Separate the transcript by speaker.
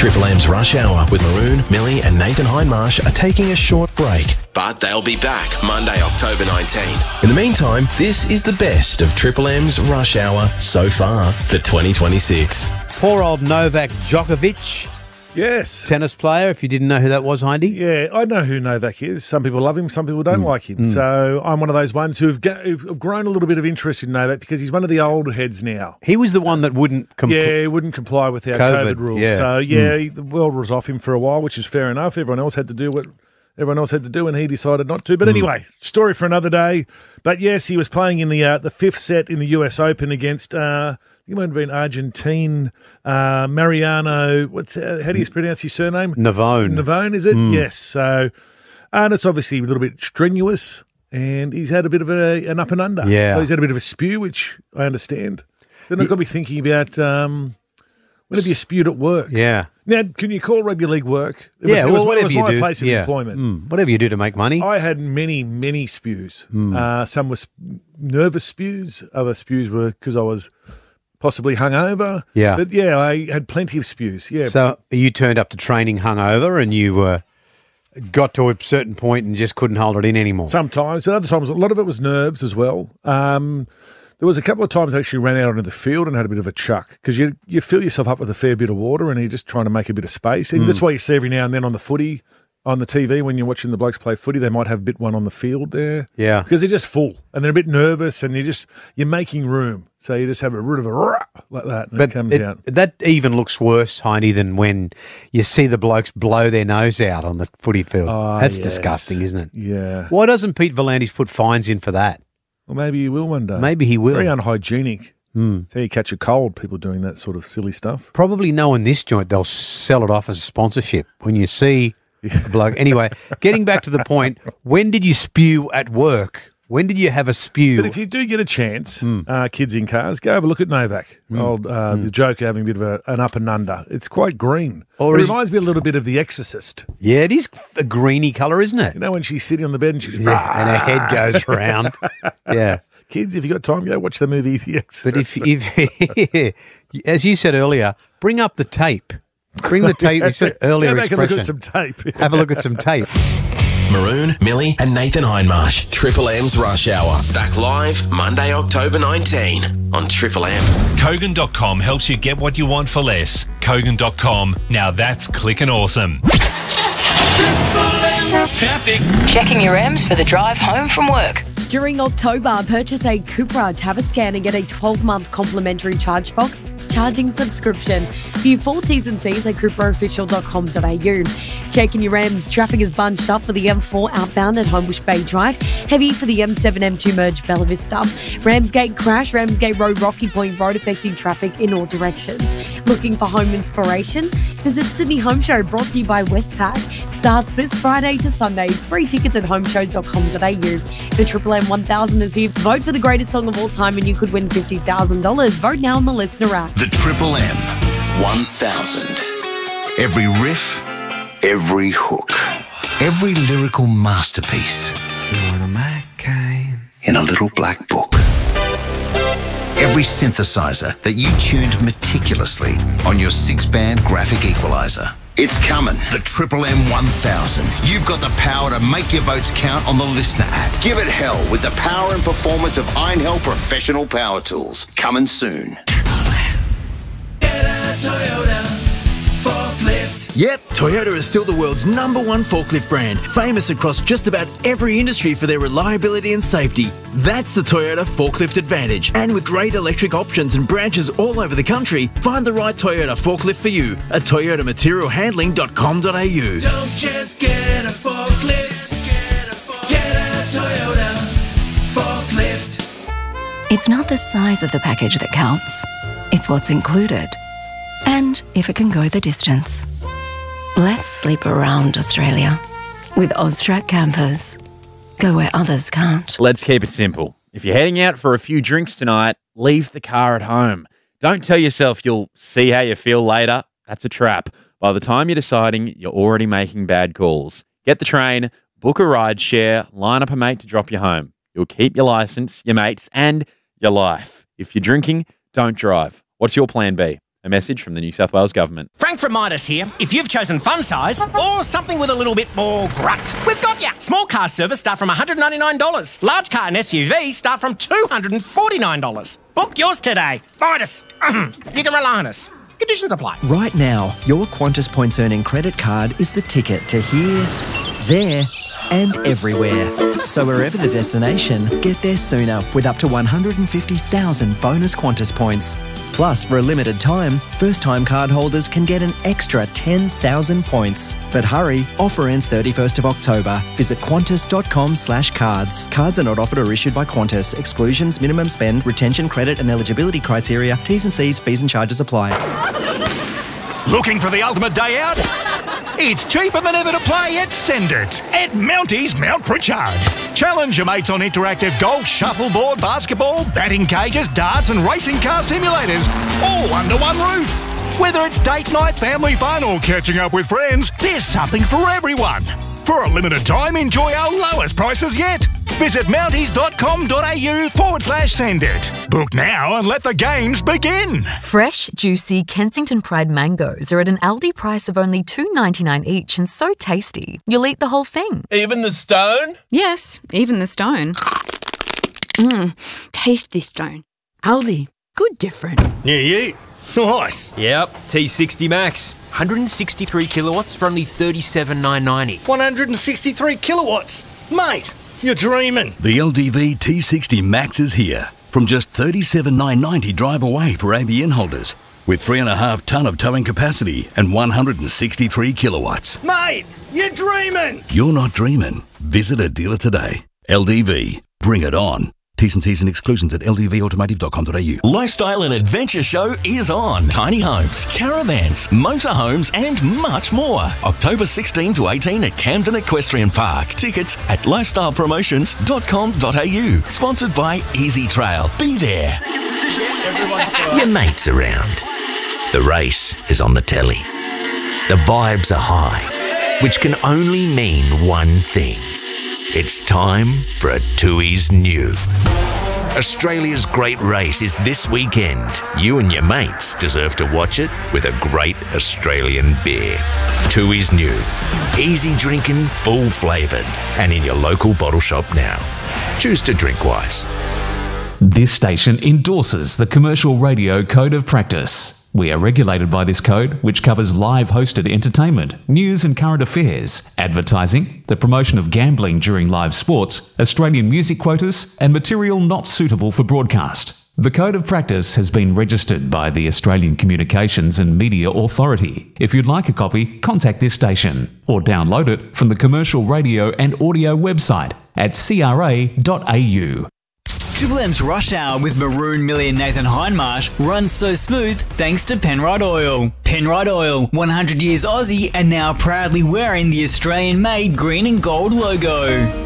Speaker 1: Triple M's Rush Hour with Maroon, Millie and Nathan Hindmarsh are taking a short break, but they'll be back Monday, October 19. In the meantime, this is the best of Triple M's Rush Hour so far for 2026.
Speaker 2: Poor old Novak Djokovic,
Speaker 3: Yes.
Speaker 2: tennis player, if you didn't know who that was, Hindy.
Speaker 3: Yeah, I know who Novak is. Some people love him, some people don't like him. So I'm one of those ones who've grown a little bit of interest in Novak because he's one of the old heads now.
Speaker 2: He was the one that wouldn't
Speaker 3: He wouldn't comply with our COVID rules.
Speaker 2: yeah.
Speaker 3: So, the world was off him for a while, which is fair enough. Everyone else had to do what everyone else had to do, and he decided not to. But anyway, story for another day. But yes, he was playing in the fifth set in the US Open against... he might have been Argentine, Mariano. How do you pronounce his surname?
Speaker 2: Navone.
Speaker 3: Navone, is it? Yes. So, and it's obviously a little bit strenuous, and he's had a bit of an up and under.
Speaker 2: Yeah.
Speaker 3: So he's had a bit of a spew, which I understand. So now I've got to be thinking about whenever you spewed at work.
Speaker 2: Yeah.
Speaker 3: Now, can you call rugby league work?
Speaker 2: Whatever
Speaker 3: it was
Speaker 2: you
Speaker 3: my
Speaker 2: do.
Speaker 3: place of employment.
Speaker 2: Whatever you do to make money.
Speaker 3: I had many spews. Some were nervous spews. Other spews were because I was possibly hungover.
Speaker 2: Yeah.
Speaker 3: But yeah, I had plenty of spews. Yeah.
Speaker 2: So you turned up to training hungover and you got to a certain point and just couldn't hold it in anymore.
Speaker 3: Sometimes, but other times, a lot of it was nerves as well. There was a couple of times I actually ran out onto the field and had a bit of a chuck because you fill yourself up with a fair bit of water and you're just trying to make a bit of space. And that's why you see every now and then on the footy, on the TV, when you're watching the blokes play footy, they might have a bit one on the field there.
Speaker 2: Yeah.
Speaker 3: Because they're just full and they're a bit nervous and you're making room. So you just have a bit of a rah like that and it comes out.
Speaker 2: That even looks worse, Heine, than when you see the blokes blow their nose out on the footy field. That's disgusting, isn't it?
Speaker 3: Yeah.
Speaker 2: Why doesn't Pete Volandis put fines in for that?
Speaker 3: Well, maybe he will one day.
Speaker 2: Maybe he will.
Speaker 3: Very unhygienic. So you catch a cold, people doing that sort of silly stuff.
Speaker 2: Probably knowing this joint, they'll sell it off as a sponsorship. When you see the bloke. Anyway, getting back to the point, when did you spew at work? When did you have a spew?
Speaker 3: But if you do get a chance, kids in cars, go have a look at Novak. The Joker having a bit of an up and under. It's quite green. It reminds me a little bit of The Exorcist.
Speaker 2: Yeah, it is a greeny colour, isn't it?
Speaker 3: You know when she's sitting on the bed and she's...
Speaker 2: and her head goes round. Yeah.
Speaker 3: Kids, if you got time, go watch the movie The Exorcist.
Speaker 2: But if as you said earlier, bring up the tape. Bring the tape. You said earlier
Speaker 3: Have a
Speaker 2: expression.
Speaker 3: look at some tape.
Speaker 2: Have a look at some tape.
Speaker 1: Maroon, Millie and Nathan Hindmarsh. Triple M's Rush Hour. Back live Monday, October 19 on Triple M.
Speaker 4: Kogan.com helps you get what you want for less. Kogan.com. Now that's clicking awesome.
Speaker 1: Traffic.
Speaker 5: Checking your M's for the drive home from work.
Speaker 6: During October, purchase a Cupra Tavascan and get a 12-month complimentary ChargeFox charging subscription. View full T's and C's at cupraofficial.com.au. Checking your M's, traffic is bunched up for the M4 outbound at Homebush Bay Drive. Heavy for the M7, M2 merge Bella Vista. Ramsgate crash, Ramsgate Road, Rocky Point Road affecting traffic in all directions. Looking for home inspiration? Visit Sydney Home Show, brought to you by Westpac. Starts this Friday to Sunday. Free tickets at homeshows.com.au. The Triple M 1000 is here. Vote for the greatest song of all time and you could win $50,000. Vote now on the listener app.
Speaker 7: The Triple M 1000. Every riff, every hook, every lyrical masterpiece in a little black book. Every synthesizer that you tuned meticulously on your 6-band graphic equalizer. It's coming. The Triple M 1000. You've got the power to make your votes count on the Listener app. Give it hell with the power and performance of Einhell Professional Power Tools. Coming soon.
Speaker 8: Yep, Toyota is still the world's #1 forklift brand, famous across just about every industry for their reliability and safety. That's the Toyota Forklift Advantage. And with great electric options and branches all over the country, find the right Toyota forklift for you at toyotamaterialhandling.com.au.
Speaker 9: Don't just get a forklift, get a Toyota forklift.
Speaker 10: It's not the size of the package that counts. It's what's included. And if it can go the distance. Let's sleep around Australia with Austrac campers. Go where others can't.
Speaker 11: Let's keep it simple. If you're heading out for a few drinks tonight, leave the car at home. Don't tell yourself you'll see how you feel later. That's a trap. By the time you're deciding, you're already making bad calls. Get the train, book a ride share, line up a mate to drop you home. You'll keep your license, your mates, and your life. If you're drinking, don't drive. What's your plan B? A message from the New South Wales government.
Speaker 12: Frank from Midas here. If you've chosen fun size or something with a little bit more grunt, we've got ya. Small car service start from $199. Large car and SUV start from $249. Book yours today. Midas. You can rely on us. Conditions apply.
Speaker 13: Right now, your Qantas Points Earning credit card is the ticket to here, there, and everywhere. So wherever the destination, get there sooner with up to 150,000 bonus Qantas points. Plus, for a limited time, first-time card holders can get an extra 10,000 points. But hurry, offer ends 31st of October. Visit qantas.com/cards. Cards are not offered or issued by Qantas. Exclusions, minimum spend, retention, credit and eligibility criteria, T's and C's, fees and charges apply.
Speaker 14: Looking for the ultimate day out? It's cheaper than ever to play at Send It at Mounties Mount Pritchard. Challenge your mates on interactive golf, shuffleboard, basketball, batting cages, darts and racing car simulators, all under one roof. Whether it's date night, family fun or catching up with friends, there's something for everyone. For a limited time, enjoy our lowest prices yet. Visit mounties.com.au/Send It. Book now and let the games begin.
Speaker 15: Fresh, juicy Kensington Pride mangoes are at an Aldi price of only $2.99 each and so tasty, you'll eat the whole thing.
Speaker 16: Even the stone?
Speaker 17: Yes, even the stone. Tasty stone. Aldi, good different.
Speaker 16: Yeah, you. Nice.
Speaker 18: Yep, T60 Max. 163 kilowatts for only $37,990.
Speaker 16: 163 kilowatts? Mate, you're dreaming.
Speaker 19: The LDV T60 Max is here. From just $37,990 drive away for ABN holders. With 3.5 tonne of towing capacity and 163 kilowatts.
Speaker 16: Mate, you're dreaming.
Speaker 19: You're not dreaming. Visit a dealer today. LDV. Bring it on. T's and C's and exclusions at ldvautomotive.com.au.
Speaker 1: Lifestyle and Adventure Show is on. Tiny homes, caravans, motorhomes and much more. October 16 to 18 at Camden Equestrian Park. Tickets at lifestylepromotions.com.au. Sponsored by Easy Trail. Be there.
Speaker 20: Your mate's around. The race is on the telly. The vibes are high, which can only mean one thing. It's time for a Tooheys New. Australia's great race is this weekend. You and your mates deserve to watch it with a great Australian beer. Tooheys New. Easy drinking, full flavoured, and in your local bottle shop now. Choose to drink wise.
Speaker 21: This station endorses the Commercial Radio Code of Practice. We are regulated by this code, which covers live hosted entertainment, news and current affairs, advertising, the promotion of gambling during live sports, Australian music quotas, and material not suitable for broadcast. The Code of Practice has been registered by the Australian Communications and Media Authority. If you'd like a copy, contact this station or download it from the Commercial Radio and Audio website at cra.au.
Speaker 22: Triple M's Rush Hour with Maroon, Millie and Nathan Hindmarsh runs so smooth thanks to Penrite Oil. Penrite Oil, 100 years Aussie and now proudly wearing the Australian-made green and gold logo.